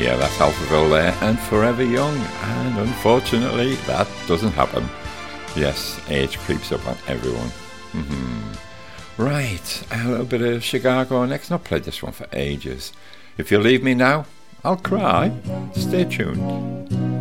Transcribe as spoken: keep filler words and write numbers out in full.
Yeah, that's Alphaville there, and Forever Young. And unfortunately, that doesn't happen. Yes, age creeps up on everyone. Mm-hmm. Right, a little bit of Chicago next. Not played this one for ages. If you leave me now, I'll cry. Stay tuned.